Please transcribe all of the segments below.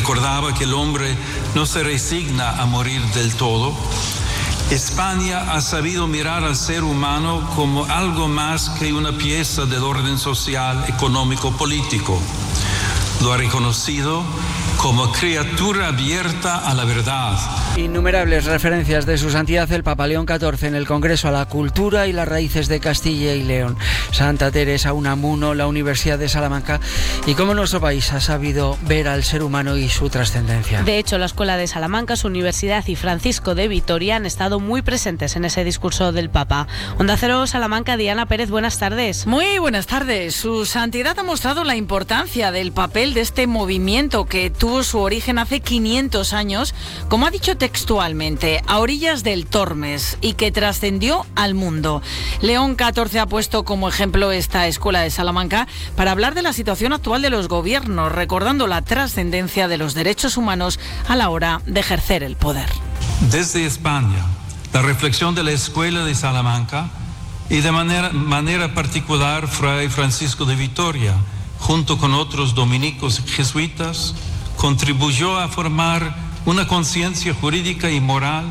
recordaba que el hombre no se resigna a morir del todo, España ha sabido mirar al ser humano como algo más que una pieza del orden social, económico, político. Lo ha reconocido como criatura abierta a la verdad. Innumerables referencias de su santidad el Papa León XIV en el Congreso a la cultura y las raíces de Castilla y León. Santa Teresa, Unamuno, la Universidad de Salamanca y cómo nuestro país ha sabido ver al ser humano y su trascendencia. De hecho, la Escuela de Salamanca, su universidad y Francisco de Vitoria han estado muy presentes en ese discurso del Papa. Onda Cero Salamanca, Diana Pérez, buenas tardes. Muy buenas tardes. Su santidad ha mostrado la importancia del papel de este movimiento que tuvo su origen hace 500 años, como ha dicho textualmente, a orillas del Tormes y que trascendió al mundo. León XIV ha puesto como ejemplo esta Escuela de Salamanca para hablar de la situación actual de los gobiernos, recordando la trascendencia de los derechos humanos a la hora de ejercer el poder. Desde España, la reflexión de la Escuela de Salamanca y de manera particular Fray Francisco de Vitoria, junto con otros dominicos jesuitas, contribuyó a formar una conciencia jurídica y moral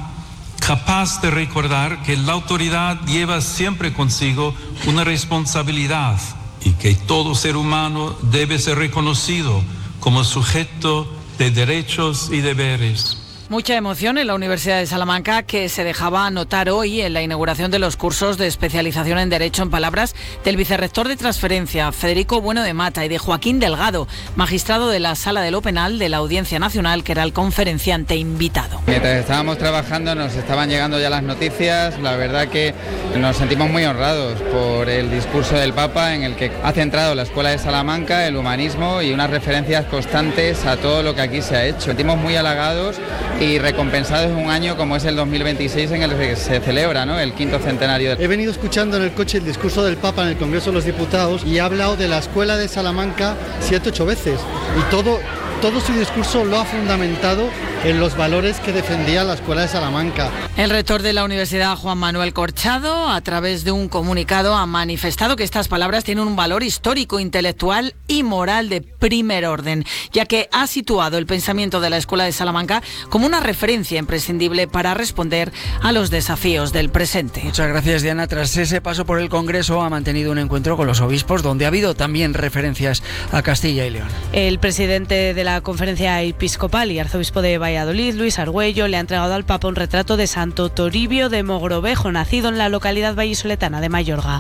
capaz de recordar que la autoridad lleva siempre consigo una responsabilidad y que todo ser humano debe ser reconocido como sujeto de derechos y deberes. Mucha emoción en la Universidad de Salamanca, que se dejaba notar hoy en la inauguración de los cursos de especialización en Derecho, en palabras del vicerrector de transferencia, Federico Bueno de Mata, y de Joaquín Delgado, magistrado de la Sala de lo Penal de la Audiencia Nacional, que era el conferenciante invitado. Mientras estábamos trabajando nos estaban llegando ya las noticias. La verdad que nos sentimos muy honrados por el discurso del Papa, en el que ha centrado la Escuela de Salamanca, el humanismo y unas referencias constantes a todo lo que aquí se ha hecho. Nos sentimos muy halagados y recompensados en un año como es el 2026, en el que se celebra, ¿no?, el 5º centenario. He venido escuchando en el coche el discurso del Papa en el Congreso de los Diputados y ha hablado de la Escuela de Salamanca 7 u 8 veces y todo su discurso lo ha fundamentado en los valores que defendía la Escuela de Salamanca. El rector de la Universidad, Juan Manuel Corchado, a través de un comunicado ha manifestado que estas palabras tienen un valor histórico, intelectual y moral de primer orden, ya que ha situado el pensamiento de la Escuela de Salamanca como una referencia imprescindible para responder a los desafíos del presente. Muchas gracias, Diana. Tras ese paso por el Congreso ha mantenido un encuentro con los obispos donde ha habido también referencias a Castilla y León. El presidente de la Conferencia Episcopal y arzobispo de Valladolid, Luis Argüello, le ha entregado al Papa un retrato de Santo Toribio de Mogrovejo, nacido en la localidad vallisoletana de Mayorga.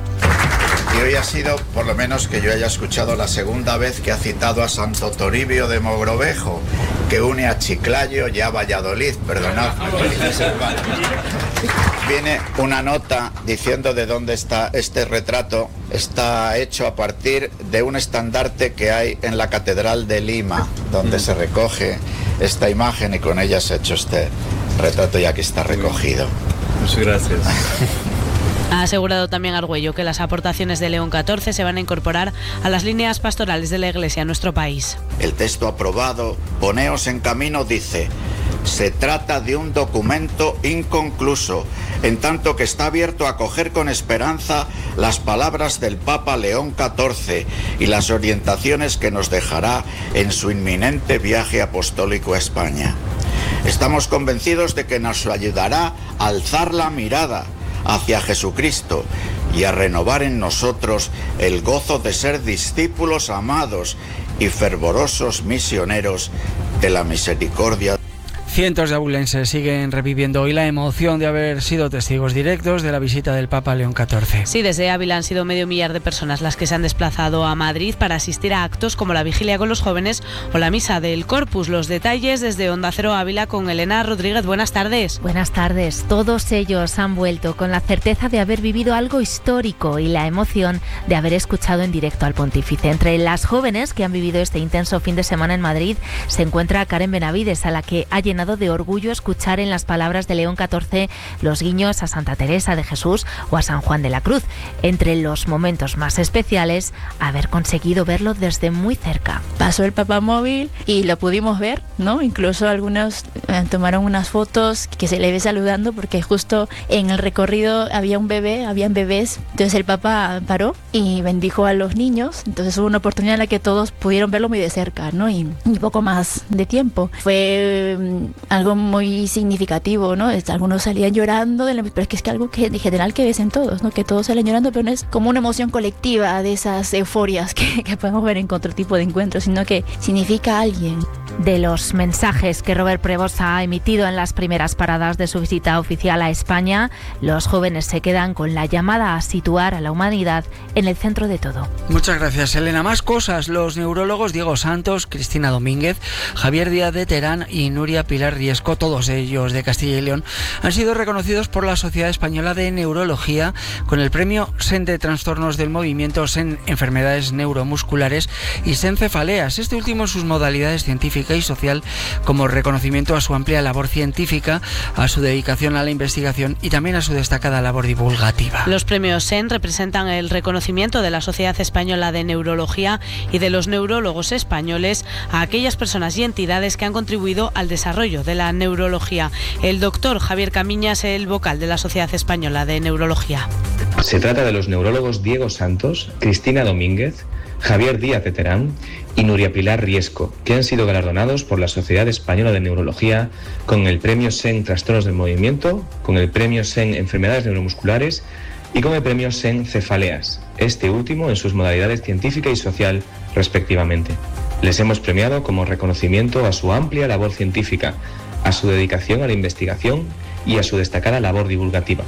Y hoy ha sido, por lo menos que yo haya escuchado, la segunda vez que ha citado a Santo Toribio de Mogrovejo, que une a Chiclayo y a Valladolid, perdonad. Viene una nota diciendo de dónde está este retrato. Está hecho a partir de un estandarte que hay en la Catedral de Lima, donde se recoge esta imagen y con ella se ha hecho este retrato y aquí está recogido. Muchas gracias. Ha asegurado también Argüello que las aportaciones de León XIV se van a incorporar a las líneas pastorales de la Iglesia en nuestro país. El texto aprobado, Poneos en Camino, dice: se trata de un documento inconcluso, en tanto que está abierto a acoger con esperanza las palabras del Papa León XIV y las orientaciones que nos dejará en su inminente viaje apostólico a España. Estamos convencidos de que nos ayudará a alzar la mirada hacia Jesucristo y a renovar en nosotros el gozo de ser discípulos amados y fervorosos misioneros de la misericordia. Cientos de abulenses siguen reviviendo hoy la emoción de haber sido testigos directos de la visita del Papa León XIV. Sí, desde Ávila han sido 500.000 de personas las que se han desplazado a Madrid para asistir a actos como la vigilia con los jóvenes o la misa del Corpus. Los detalles desde Onda Cero Ávila con Elena Rodríguez. Buenas tardes. Buenas tardes. Todos ellos han vuelto con la certeza de haber vivido algo histórico y la emoción de haber escuchado en directo al pontífice. Entre las jóvenes que han vivido este intenso fin de semana en Madrid se encuentra Karen Benavides, a la que ha llenado llenado de orgullo escuchar en las palabras de León XIV los guiños a Santa Teresa de Jesús o a San Juan de la Cruz. Entre los momentos más especiales, haber conseguido verlo desde muy cerca. Pasó el papamóvil y lo pudimos ver, ¿no? Incluso algunos tomaron unas fotos que se le ve saludando, porque justo en el recorrido habían bebés. Entonces el Papa paró y bendijo a los niños. Entonces hubo una oportunidad en la que todos pudieron verlo muy de cerca, ¿no? Y un poco más de tiempo. Fue algo muy significativo, ¿no? Algunos salían llorando, pero es que es algo que en general que ves en todos, ¿no? Que todos salen llorando, pero no es como una emoción colectiva de esas euforias que podemos ver en otro tipo de encuentros, sino que significa a alguien. De los mensajes que Robert Prevost ha emitido en las primeras paradas de su visita oficial a España, los jóvenes se quedan con la llamada a situar a la humanidad en el centro de todo. Muchas gracias, Elena. Más cosas. Los neurólogos Diego Santos, Cristina Domínguez, Javier Díaz de Terán y Nuria Pilar Riesco, todos ellos de Castilla y León, han sido reconocidos por la Sociedad Española de Neurología con el premio SEN de Trastornos del Movimiento, SEN Enfermedades Neuromusculares y SEN Cefaleas. Este último en sus modalidades científica y social, como reconocimiento a su amplia labor científica, a su dedicación a la investigación y también a su destacada labor divulgativa. Los premios SEN representan el reconocimiento de la Sociedad Española de Neurología y de los neurólogos españoles a aquellas personas y entidades que han contribuido al desarrollo de la neurología. El doctor Javier Camiñas, el vocal de la Sociedad Española de Neurología. Se trata de los neurólogos Diego Santos, Cristina Domínguez, Javier Díaz de Terán y Nuria Pilar Riesco, que han sido galardonados por la Sociedad Española de Neurología con el premio SEN Trastornos del Movimiento, con el premio SEN Enfermedades Neuromusculares y con el premio SEN Cefaleas, este último en sus modalidades científica y social respectivamente. Les hemos premiado como reconocimiento a su amplia labor científica, a su dedicación a la investigación y a su destacada labor divulgativa.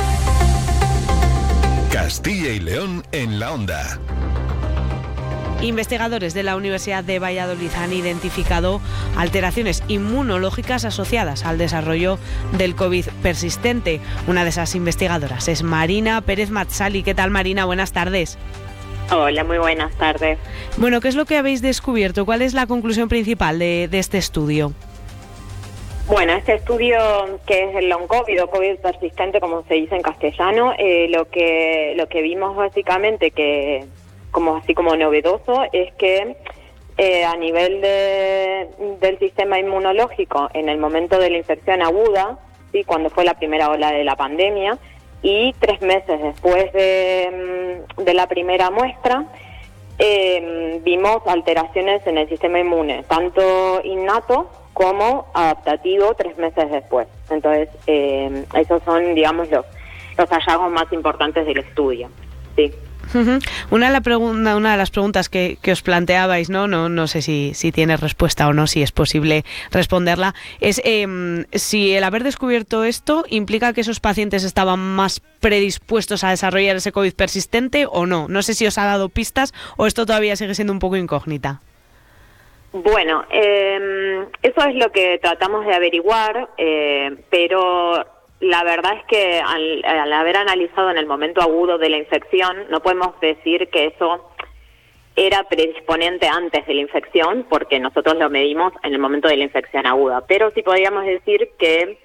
Castilla y León en la onda. Investigadores de la Universidad de Valladolid han identificado alteraciones inmunológicas asociadas al desarrollo del COVID persistente. Una de esas investigadoras es Marina Pérez Matsali. ¿Qué tal, Marina? Buenas tardes. Hola, muy buenas tardes. Bueno, ¿qué es lo que habéis descubierto? ¿Cuál es la conclusión principal de este estudio? Bueno, este estudio, que es el long COVID o COVID persistente, como se dice en castellano, lo que vimos básicamente que así como novedoso es que a nivel del sistema inmunológico en el momento de la infección aguda, ¿sí?, cuando fue la primera ola de la pandemia, y 3 meses después de la primera muestra, vimos alteraciones en el sistema inmune, tanto innato como adaptativo 3 meses después. Entonces, esos son, digamos, los hallazgos más importantes del estudio. Sí. Una de las preguntas que os planteabais, no sé si tiene respuesta o no, si es posible responderla, es si el haber descubierto esto implica que esos pacientes estaban más predispuestos a desarrollar ese COVID persistente o no. No sé si os ha dado pistas o esto todavía sigue siendo un poco incógnita. Bueno, eso es lo que tratamos de averiguar, pero la verdad es que al haber analizado en el momento agudo de la infección, no podemos decir que eso era predisponente antes de la infección, porque nosotros lo medimos en el momento de la infección aguda. Pero sí podríamos decir que,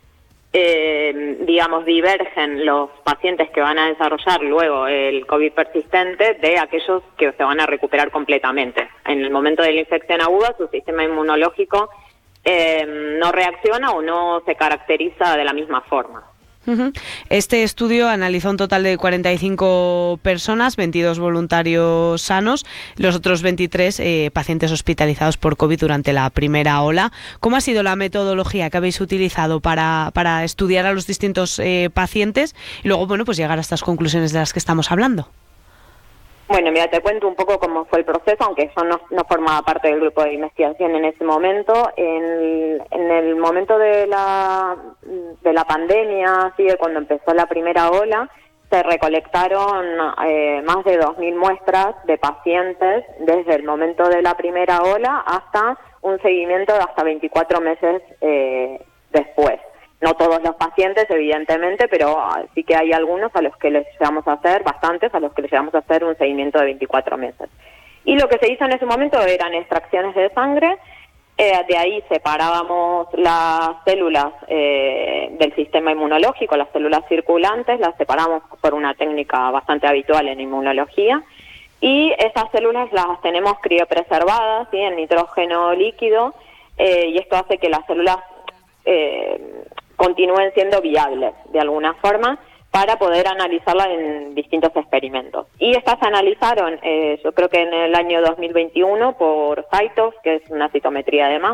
divergen los pacientes que van a desarrollar luego el COVID persistente de aquellos que se van a recuperar completamente. En el momento de la infección aguda, su sistema inmunológico no reacciona o no se caracteriza de la misma forma. Este estudio analizó un total de 45 personas, 22 voluntarios sanos, los otros 23 pacientes hospitalizados por COVID durante la primera ola. ¿Cómo ha sido la metodología que habéis utilizado para estudiar a los distintos pacientes y luego, pues llegar a estas conclusiones de las que estamos hablando? Bueno, mira, te cuento un poco cómo fue el proceso, aunque yo no formaba parte del grupo de investigación en ese momento. En el momento de la pandemia, así de cuando empezó la primera ola, se recolectaron más de 2.000 muestras de pacientes desde el momento de la primera ola hasta un seguimiento de hasta 24 meses después. No todos los pacientes, evidentemente, pero sí que hay algunos a los que les llegamos a hacer, bastantes, a los que les llegamos a hacer un seguimiento de 24 meses. Y lo que se hizo en ese momento eran extracciones de sangre De ahí separábamos las células del sistema inmunológico, las células circulantes, las separamos por una técnica bastante habitual en inmunología, y esas células las tenemos criopreservadas, ¿sí?, en nitrógeno líquido, y esto hace que las células continúen siendo viables de alguna forma para poder analizarlas en distintos experimentos. Y estas se analizaron, yo creo que en el año 2021 por CyTOF, que es una citometría de masa.